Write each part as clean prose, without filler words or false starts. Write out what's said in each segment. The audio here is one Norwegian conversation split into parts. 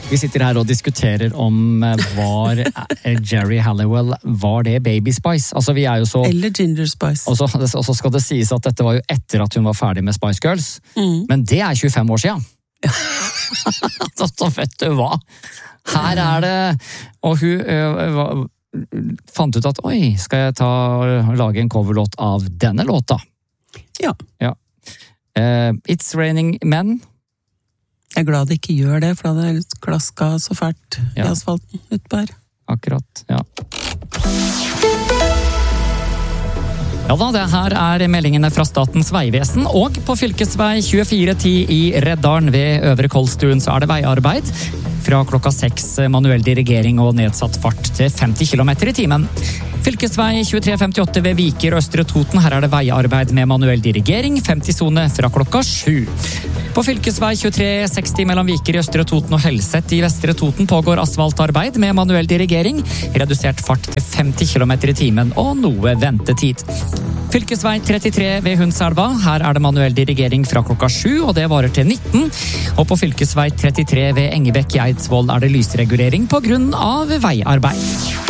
Vi sitter her og diskuterer om var Jerry Halliwell, var det Baby Spice? Altså vi jo så... Eller Ginger Spice. Og så skal det sies at dette var jo etter at hun var ferdig med Spice Girls. Men det 25 år siden. Så vet du hva? Her det... Og hun fant ut at, oi, skal jeg lage en coverlåt av denne låta? Ja. It's Raining Men. Jeg glad det ikke gjør det, for det litt klaska så fælt I asfalten utpå her. Akkurat, ja. Ja da, det her meldingene fra Statens Vegvesen, og på fylkesvei 2410 I Reddaren ved Øvre Kolstuen så det veiarbeid. Fra klokka 6 manuell dirigering og nedsatt fart til 50 km I timen. Fylkesvei 2358 ved Viker Østre Toten, her det veiarbeid med manuell dirigering, 50-zone fra klokka 7. På fylkesvei 2360 mellom Viker I Østre Toten og Helset I Vestre Toten pågår asfaltarbeid med manuell dirigering, redusert fart til 50 km I timen og noe ventetid. Fylkesvei 33 ved Hundselva, her det manuell dirigering fra klokka 7, og det varer til 19. Og på fylkesvei 33 ved Engebekk I Eidsvoll det lysregulering på grunn av veiarbeid.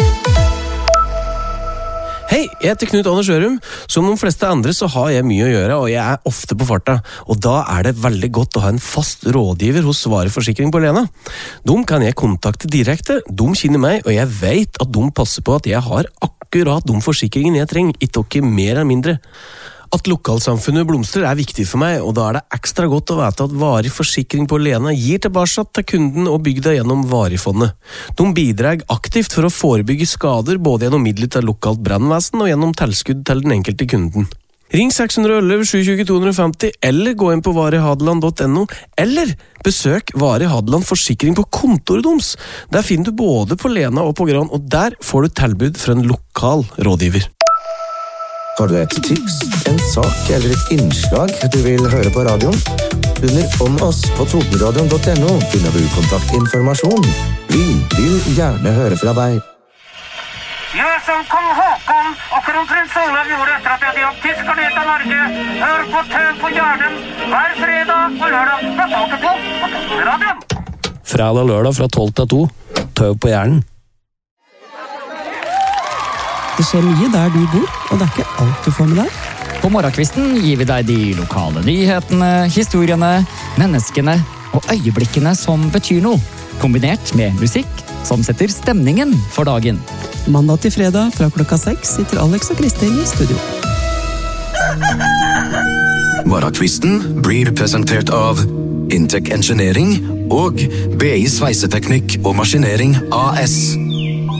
Hei, jeg heter Knut Anders Ørum. Som de fleste andre så har jeg mye å gjøre, og jeg ofte på farta. Og da det veldig godt å ha en fast rådgiver hos Svare Forsikring på Lena. De kan jeg kontakte direkte, de kjenner meg, og jeg vet at de passer på at jeg har akkurat de forsikringen jeg trenger, ikke mer eller mindre. At lokalsamfunnet blomstrer viktig for meg, og da det ekstra godt å vite at Varig Forsikring på Lena gir tilbake til kunden og bygda gjennom Varifondet. De bidrar aktivt for å forebygge skader både gjennom midler til lokalt brannvesen og gjennom tilskudd til den enkelte kunden. Ring 611 720 250 eller gå inn på varihadeland.no eller besøk Vari Hadeland Forsikring på kontoret deres. Der finner du både på Lena og på Gran, og der får du tilbud fra en lokal rådgiver. Har du et tips, en sak eller et innslag du vil høre på radioen? Under Om oss på totenradion.no finner du kontaktinformasjon. Vi vil gjerne høre fra deg. Gjør som kong Håkon og kronprins Olav gjorde etter at de hadde jatt tyskerne ut av Norge. Hør på Tøv på Hjernen hver fredag og lørdag fra 12 til 2 på Totenradion. Fredag lørdag fra 12 til 2. Tøv på Hjernen. Det skjer mye der du bor, og det ikke alt du får med deg. På morgenkvisten gir vi deg de lokale nyhetene, historiene, menneskene og øyeblikkene som betyr noe, kombinert med musikk som setter stemningen for dagen. Mandag til fredag fra klokka 6 sitter Alex og Kristin I studio. Morgenkvisten blir presentert av Intec Engineering og BI Sveiseteknikk og Maskinering AS.